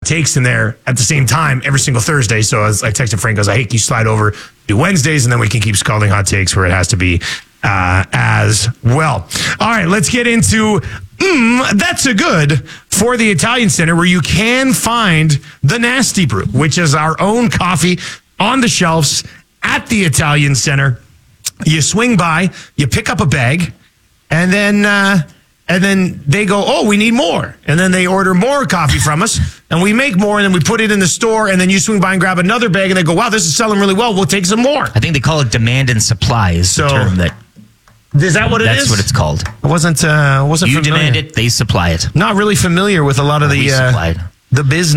takes in there at the same time every single Thursday. So as I texted Frank, I was like, hey, can you slide over, do Wednesdays, and then we can keep Scalding Hot Takes where it has to be as well. All right, let's get into That's a Good for the Italian Center, where you can find the Nasty Brew, which is our own coffee on the shelves at the Italian Center. You swing by, you pick up a bag, and then they go, oh, we need more. And then they order more coffee from us, and we make more, and then we put it in the store, and then you swing by and grab another bag, and they go, wow, this is selling really well. We'll take some more. I think they call it demand and supply is the term that... Is that what it is? That's what it's called. I wasn't you familiar. demand it, they supply it. Not really familiar with a lot of the business.